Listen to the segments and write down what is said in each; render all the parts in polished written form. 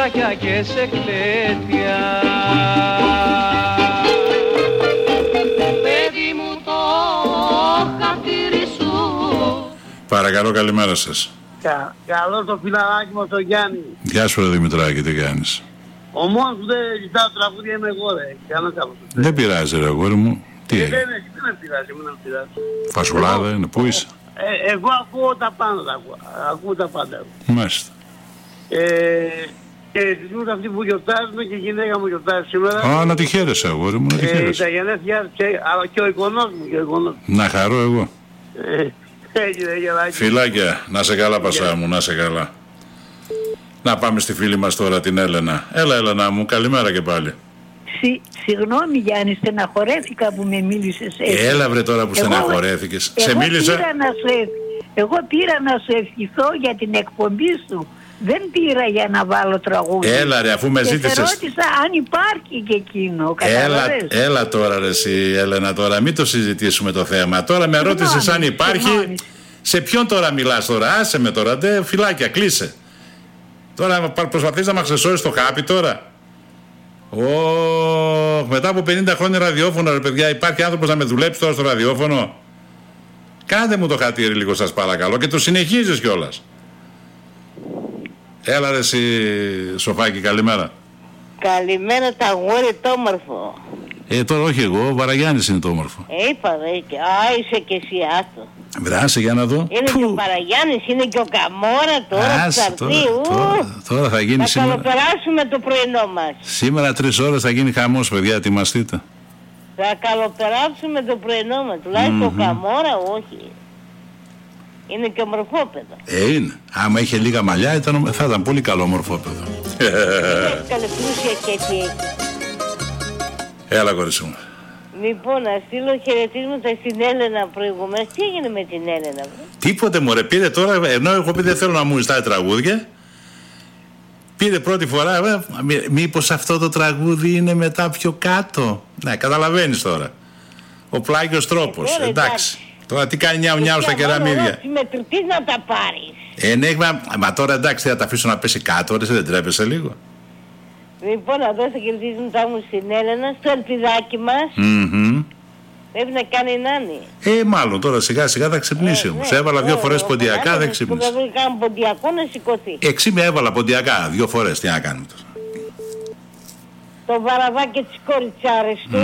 φυλάκια και σε κλέτια. Παιδί μου το χατήρι σου. Παρακαλώ, καλημέρα σας. Καλό το φιλαράκι μου το Γιάννη. Γεια σου ρε Δημητράκη, τι κάνεις? Ο μόνος που δεν ζητάω τραγούδια είμαι εγώ ρε. Δεν πειράζει ρε αγόρι μου. Τι δεν με πειράζει, μην πειράζει. Φασουλάδα είναι, πού είσαι? Εγώ ακούω τα πάντα, ακούω τα πάντα. Μάλιστα. Και ζητούν αυτοί που γιορτάζουν και η γυναίκα μου γιορτάζει σήμερα. Α, να τη χαίρεσαι αγόρι μου, να τη χαίρεσαι. Τα γενέθλιά, αλλά και ο εικονός μου, Να χαρώ εγώ. Φιλάκια, να σε καλά Πασά μου, να σε καλά. Να πάμε στη φίλη μας τώρα την Έλενα. Έλα Έλενα μου, καλημέρα και πάλι. Συγγνώμη Γιάννη, στεναχωρέθηκα που με μίλησες έτσι. Έλα βρε τώρα που στεναχωρέθηκες. Σε μίλησα. Εγώ πήρα να σου ευχηθώ για την εκπομπή σου. Δεν πήρα για να βάλω τραγούδι. Έλα ρε, αφού με ζήτησες. Και ρώτησα αν υπάρχει και εκείνο. Έλα τώρα ρε εσύ Έλενα, τώρα μην το συζητήσουμε το θέμα. Τώρα με ρώτησες αν υπάρχει. Σε ποιον τώρα μιλάς τώρα? Άσε με τώρα, φιλάκια, κλείσε. Τώρα προσπαθείς να μ' αξεσόρεις το χάπι τώρα. Μετά από 50 χρόνια ραδιόφωνο ρε παιδιά, υπάρχει άνθρωπος να με δουλέψει τώρα στο ραδιόφωνο? Κάντε μου το χατήρι λίγο σας παρακαλώ και το συνεχίζεις κιόλας. Έλα ρε εσύ Σοφάκη, καλημέρα. Καλημέρα τα αγόρι το όμορφο. Τώρα όχι εγώ, ο Βαραγιάννης είναι το όμορφο. Είπα δε, είσαι και εσύ άστο. Βράσε για να δω. Είναι και ο Παραγιάννης, είναι και ο Καμόρα τώρα. Τώρα θα γίνει σήμερα. Θα καλοπεράσουμε το πρωινό μας. Σήμερα 3 ώρες θα γίνει χαμός παιδιά, ετοιμαστείτε. Θα καλοπεράσουμε το πρωινό μας. Τουλάχιστον ο Καμόρα όχι. Είναι και ομορφόπεδο. Είναι. Άμα είχε λίγα μαλλιά θα ήταν πολύ καλό ομορφόπεδο. Είναι καλεπλούσια και έτσι. Έλα κορίτσι μου. Λοιπόν, να στείλω χαιρετίσματα στην Έλενα προηγουμένως. Τι έγινε με την Έλενα? Τίποτε μωρέ, πήρε τώρα, ενώ εγώ δεν θέλω να μου ζητάει τραγούδια. Πήρε πρώτη φορά, μήπως αυτό το τραγούδι είναι μετά πιο κάτω. Ναι, καταλαβαίνεις τώρα. Ο πλάγιος τρόπος, εντάξει. Τώρα τι κάνει νιάου στα κεραμίδια. Συμμετρητής να τα πάρεις. Ναι, μα τώρα εντάξει θα τα αφήσω να πέσει κάτω, δεν τρέπεσαι λίγο? Λοιπόν, να δώσω χαιρετίσματά μου στην Έλενα, στο ελπιδάκι μας. Πρέπει να κάνει νάνι. Μάλλον τώρα σιγά σιγά θα ξυπνήσει όμως. Έβαλα 2 φορές ποντιακά, δεν ξύπνησε. Δεν κάνω ποντιακό να σηκωθεί. Εξήμια έβαλα ποντιακά 2 φορές, τι να κάνουμε τώρα. Το Βαραβά και τις κοριτσάρες του.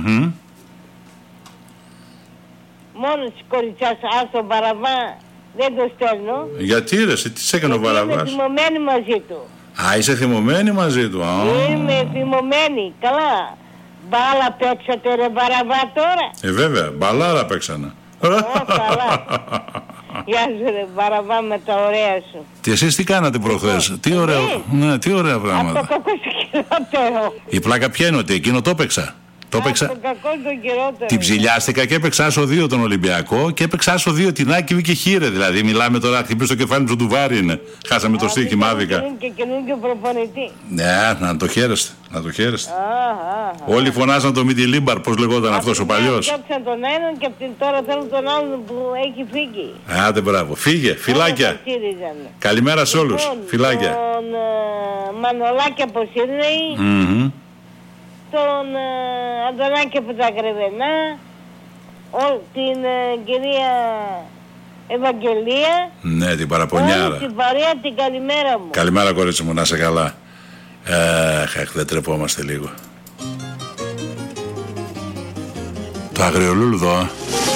Μόνο τις κοριτσάς, το Βαραβά δεν το στέλνω. Γιατί ρε, τι σε έκανε ο Βαραβάς? Είμαι θυμωμένη μαζί του. Α, είσαι θυμωμένη μαζί του? Είμαι θυμωμένη, καλά. Μπάλα παίξατε ρε Βαραβά τώρα? Βέβαια, μπαλάρα παίξανε. Καλά. Γεια σου ρε Βαραβά με τα ωραία σου. Και εσείς τι κάνατε προχθές? Τι ωραία πράγματα. Από το κακό στο χειρότερο. Η πλάκα ποια είναι, ότι εκείνο το έπαιξα? Το έπαιξα. Την ψηλιάστηκα και έπαιξα άσο 2 τον Ολυμπιακό και έπαιξα άσο 2 την Άκη και χείρε. Δηλαδή, μιλάμε τώρα, χτυπήσει το κεφάλι μου, του βάρη είναι. Χάσαμε το στοίχημα άδικα. Και καινούργιο προπονητή. Ναι, να το χαίρεστε. Να το χαίρεστε. Όλοι φωνάζαν το Μιτιλίμπαρ, πώς λεγόταν αυτός ο παλιός. Διώξαν τον έναν και τώρα θέλουν τον άλλον που έχει φύγει. Άντε μπράβο. Φύγε, φιλάκια. Καλημέρα σε όλους. Φιλάκια. Τον Μανολάκη από Σίδνεϊ. Τον Αντωνάκη από τα Γρεβενά, την κυρία Ευαγγελία. Ναι, την παραπονιάρα. Όλη την παρέα την καλημέρα μου. Καλημέρα κορίτσι μου, να είσαι καλά. Δεν τρεπόμαστε λίγο. Το αγριολούλουδο.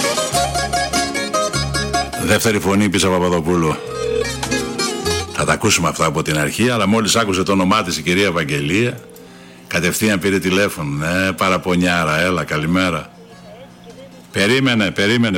Δεύτερη φωνή πίσω από Παπαδοπούλου. Θα τα ακούσουμε αυτά από την αρχή, αλλά μόλις άκουσε το όνομά της η κυρία Ευαγγελία, κατευθείαν πήρε τηλέφωνο. Ναι, παραπονιάρα, έλα, καλημέρα. Περίμενε.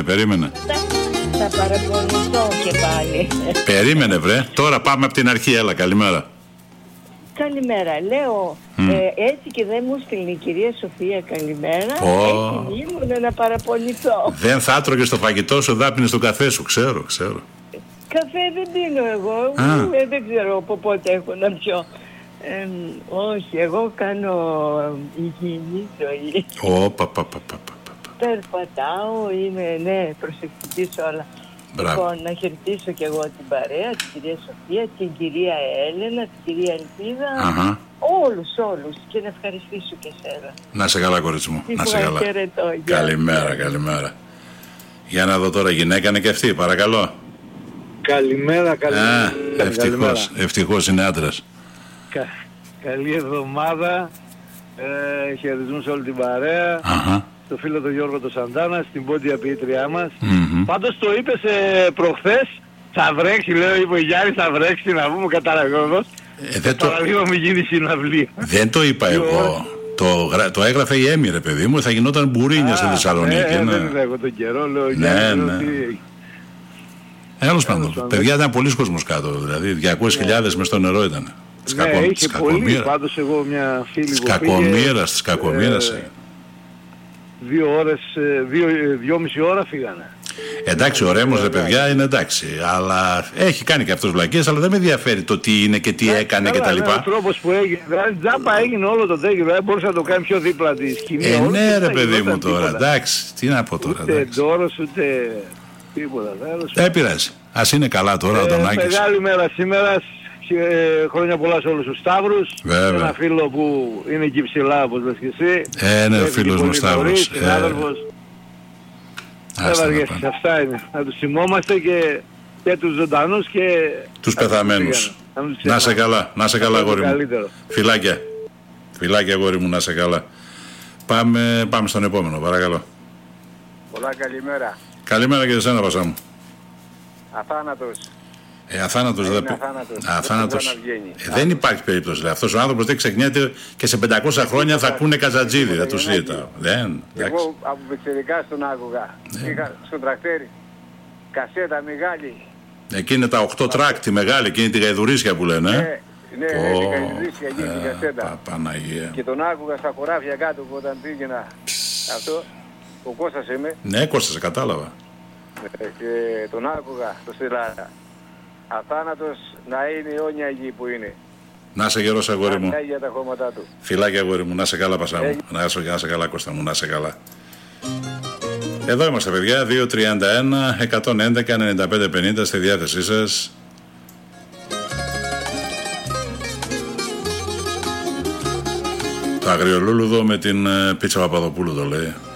Θα παραπονηθώ και πάλι. Περίμενε βρε, τώρα πάμε από την αρχή, έλα, καλημέρα. Καλημέρα, λέω, έτσι και δεν μου στείλει η κυρία Σοφία καλημέρα, έτσι ήμουν να παραπονηθώ. Δεν θα έτρωγες το φαγητό σου, δάπινες το καφέ σου, ξέρω. Καφέ δεν πίνω εγώ, δεν ξέρω από πότε έχω να πιω. Όχι, εγώ κάνω υγιεινή ζωή. Παπαπαπαπαπαπα. Περπατάω, είμαι προσεκτική σε όλα. Λοιπόν, να χαιρετήσω και εγώ την παρέα, την κυρία Σοφία, την κυρία Έλενα, την κυρία Ελπίδα. Όλους και να ευχαριστήσω και εσένα. Να σε καλά, κορίτσι μου. Να σε καλά. Καλημέρα. Για να δω τώρα, γυναίκα είναι και αυτή, παρακαλώ. Καλημέρα. Ευτυχώς είναι άντρας. Καλή εβδομάδα. Χαιρετισμούς σε όλη την παρέα. Στο φίλο τον Γιώργο τον Σαντάνα, στην πόντια ποιήτριά μας. Πάντως το είπες προχθές, θα βρέξει, είπε ο Γιάννης, θα βρέξει, να πούμε καταραγώγος. Παραλίγο μην γίνει συναυλία. Δεν το είπα εγώ. Το έγραφε η Έμι, ρε παιδί μου, θα γινόταν μπουρίνια στη Θεσσαλονίκη. Δεν είδα εγώ τον καιρό, λέω Γιάννη. Τέλος πάντων, παιδιά, ήταν πολλοί κόσμος κάτω, δηλαδή 200.000 μες στο νερό ήταν. Είχε πολύ, πάντως εγώ μια φίλη που της κακομοίρας. 2,5 ώρα φύγανε. Εντάξει, ο Ρέμος, ρε παιδιά, είναι εντάξει, αλλά έχει κάνει και αυτός βλακίες, αλλά δεν με ενδιαφέρει το τι είναι και τι έκανε κτλ. Ο τρόπος που έγινε, δηλαδή τζάμπα έγινε όλο το τέτοιο, δηλαδή μπορούσε να το κάνει πιο δίπλα τη σκηνή. Ναι, ρε παιδί μου τώρα, εντάξει, τι να πω τώρα. Ούτε ντόρος, ούτε τίποτα. Δεν πειράζει, ας είναι καλά τώρα ο Αντωνάκης. Μεγάλη μέρα σήμερα. Χρόνια πολλά σε όλους τους Σταύρους. Ένα φίλο που είναι εκεί ψηλά, όπως λες και εσύ. Ναι, ο φίλος μου Σταύρος. Συνάδελφος. Δεν βαριέσαι, αυτά είναι. Να τους θυμόμαστε και τους ζωντανούς και τους πεθαμένους. Να σε καλά αγόρι μου. Φιλάκια αγόρι μου, να σε καλά. Πάμε στον επόμενο, παρακαλώ. Πολλά καλημέρα. Καλημέρα και εσένα, Βασά μου. Αθάνατος. Αθάνατος δεν υπάρχει περίπτωση. Δηλαδή. Αυτός ο άνθρωπος δεν ξεχνιέται και σε 500 χρόνια θα ακούνε Καζατζίδη. Θα το συζητάω. Εγώ από πιτσιρικά τον άκουγα. Είχα στο τρακτέρι κασέτα μεγάλη. Εκείνη τα 8 τρακ, τη μεγάλη, εκείνη τη γαϊδουρίσια που λένε. Ναι, τη γαϊδουρίσια εκείνη την κασέτα. Παναγία. Και τον άκουγα στα χωράφια κάτω που όταν πήγαινα. Αυτό, ο Κώστας είμαι. Ναι, Κώστας, κατάλαβα. Και τον άκουγα στο Στυλάρα. Αθάνατος να είναι αιώνια εκεί που είναι. Να σε γερός αγόρι μου. Για τα χώματά του. Φιλάκια αγόρι μου, να σε καλά Πασά μου. Να σε καλά Κώστα μου, να σε καλά. Εδώ είμαστε παιδιά, 231-111-95-50 στη διάθεσή σας. Το αγριολούλουδο με την Πίτσα Παπαδοπούλου το λέει.